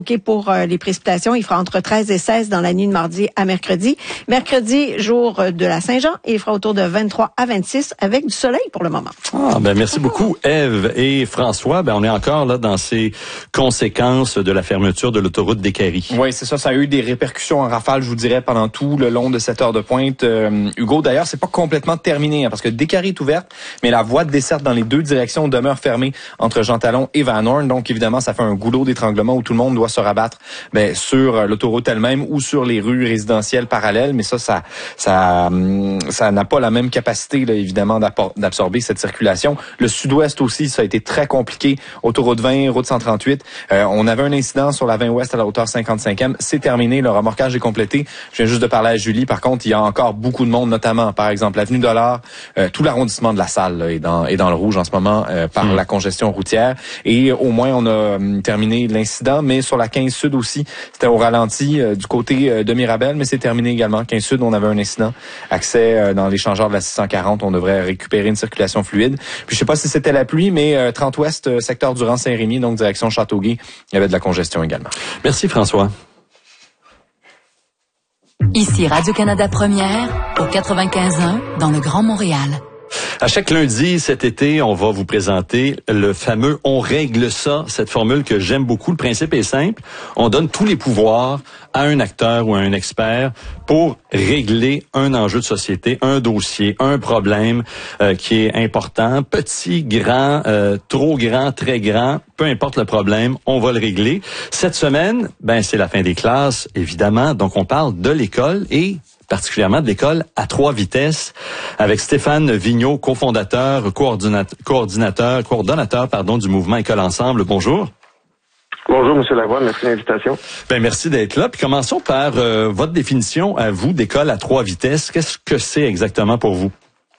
OK, pour les précipitations, il fera entre 13 et 16 dans la nuit de mardi à mercredi. Mercredi, jour de la Saint-Jean, il fera autour de 23 à 26 avec du soleil pour le moment. Merci beaucoup, Ève et François. On est encore là dans ces conséquences de la fermeture de l'autoroute d'Écarie. Oui, c'est ça. Ça a eu des répercussions en rafale, je vous dirais, pendant tout le long de cette heure de pointe. Hugo, d'ailleurs, c'est pas complètement terminé, parce que Décarie est ouverte, mais la voie de desserte dans les deux directions demeure fermée entre Jean Talon et Van Horn. Donc, évidemment, ça fait un goulot d'étranglement où tout le monde doit se rabattre sur l'autoroute elle-même ou sur les rues résidentielles parallèles. Mais ça n'a pas la même capacité, là, évidemment, d'absorber cette circulation. Le sud-ouest aussi, ça a été très compliqué. Autoroute 20, route 138. On avait un incident sur la 20 ouest à la hauteur 55e. C'est terminé. Le remorquage est complété. Je viens juste de parler à Julie. Par contre, il y a encore beaucoup de monde, notamment, par exemple, l'avenue Dollard. Tout l'arrondissement de la Salle là, est dans le rouge en ce moment par la congestion routière. Et au moins, on a terminé l'incident. Mais sur la 15 Sud aussi, c'était au ralenti du côté de Mirabel, mais c'est terminé également. 15 Sud, on avait un incident. Accès dans l'échangeur de la 640, on devrait récupérer une circulation fluide. Puis je sais pas si c'était la pluie, mais 30 Ouest, secteur Durand-Saint-Rémy, donc direction Châteauguay, il y avait de la congestion également. Merci François. Ici Radio-Canada Première, au 95.1, dans le Grand Montréal. À chaque lundi cet été, on va vous présenter le fameux « On règle ça », cette formule que j'aime beaucoup. Le principe est simple. On donne tous les pouvoirs à un acteur ou à un expert pour régler un enjeu de société, un dossier, un problème qui est important, petit, grand, trop grand, très grand, peu importe le problème, on va le régler. Cette semaine, c'est la fin des classes, évidemment, donc on parle de l'école et particulièrement de l'école à 3 vitesses, avec Stéphane Vigneault, cofondateur, coordonnateur du mouvement École Ensemble. Bonjour. Bonjour, M. Lavoie, merci de l'invitation. Merci d'être là. Puis commençons par votre définition à vous d'école à 3 vitesses. Qu'est-ce que c'est exactement pour vous?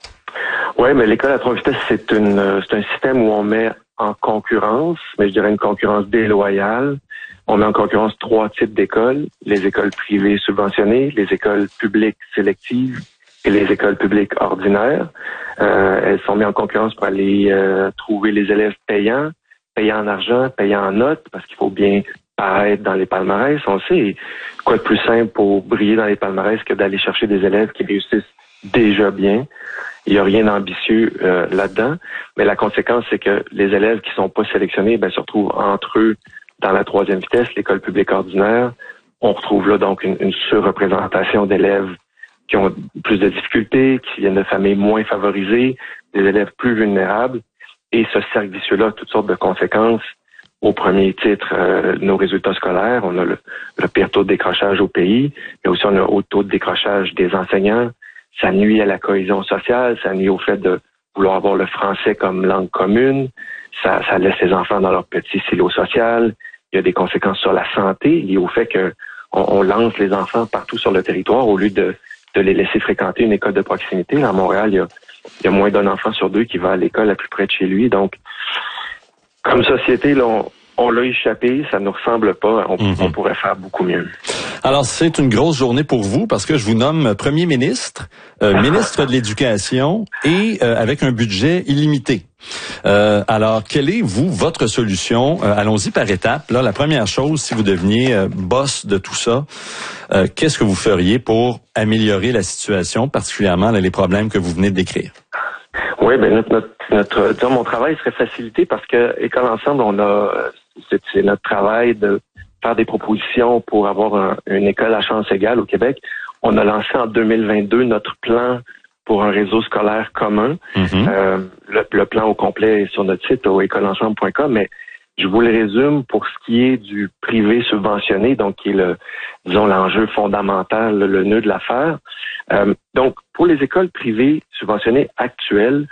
Oui, mais l'école à 3 vitesses, c'est un système où on met en concurrence, mais je dirais une concurrence déloyale. On met en concurrence 3 types d'écoles, les écoles privées subventionnées, les écoles publiques sélectives et les écoles publiques ordinaires. Elles sont mises en concurrence pour aller trouver les élèves payants en argent, payants en notes, parce qu'il faut bien paraître dans les palmarès. On sait quoi de plus simple pour briller dans les palmarès que d'aller chercher des élèves qui réussissent déjà bien. Il n'y a rien d'ambitieux là-dedans, mais la conséquence, c'est que les élèves qui sont pas sélectionnés se retrouvent entre eux dans la 3e vitesse, l'école publique ordinaire. On retrouve là donc une surreprésentation d'élèves qui ont plus de difficultés, qui viennent de familles moins favorisées, des élèves plus vulnérables. Et ce cercle vicieux-là a toutes sortes de conséquences. Au premier titre, nos résultats scolaires. On a le pire taux de décrochage au pays, mais aussi on a un haut taux de décrochage des enseignants. Ça nuit à la cohésion sociale, ça nuit au fait de vouloir avoir le français comme langue commune. Ça laisse les enfants dans leur petit silo social. Il y a des conséquences sur la santé liées au fait que on lance les enfants partout sur le territoire au lieu de les laisser fréquenter une école de proximité. À Montréal, il y a moins d'un enfant sur 2 qui va à l'école la plus près de chez lui. Donc, comme société, là, on l'a échappé, ça ne nous ressemble pas. On pourrait faire beaucoup mieux. Alors, c'est une grosse journée pour vous parce que je vous nomme Premier ministre, ministre de l'Éducation et avec un budget illimité. Alors, quelle est, votre solution? Allons-y par étapes. Là, la première chose, si vous deveniez boss de tout ça, qu'est-ce que vous feriez pour améliorer la situation, particulièrement les problèmes que vous venez de décrire? Oui, disons, mon travail serait facilité parce que École Ensemble, c'est notre travail de faire des propositions pour avoir une école à chance égale au Québec. On a lancé en 2022 notre plan pour un réseau scolaire commun. Le plan au complet est sur notre site au écoleensemble.com, mais je vous le résume pour ce qui est du privé subventionné, donc qui est l'enjeu fondamental, le nœud de l'affaire. Donc, pour les écoles privées subventionnées actuelles,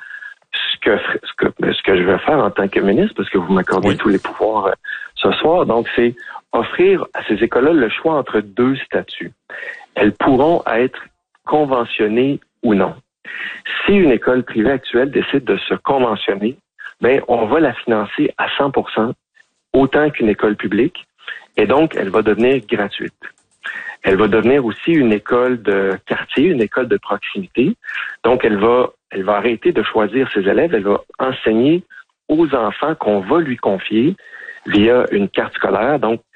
ce que je vais faire en tant que ministre, parce que vous m'accordez tous les pouvoirs ce soir, donc c'est offrir à ces écoles-là le choix entre 2 statuts. Elles pourront être conventionnées ou non. Si une école privée actuelle décide de se conventionner, on va la financer à 100%, autant qu'une école publique, et donc elle va devenir gratuite. Elle va devenir aussi une école de quartier, une école de proximité. Donc elle va arrêter de choisir ses élèves, elle va enseigner aux enfants qu'on va lui confier via une carte scolaire, donc